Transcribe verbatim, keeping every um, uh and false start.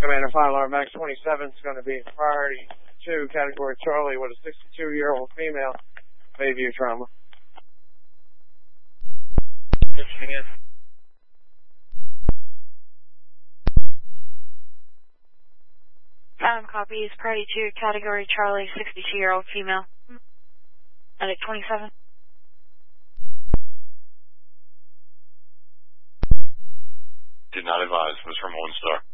Commander Final R Max twenty-seven is going to be priority two, category Charlie, with a sixty-two-year-old female, Bayview trauma. Yes, Um, copies, priority two, category Charlie, sixty-two-year-old female. Medic twenty-seven. Did not advise, was from One Star.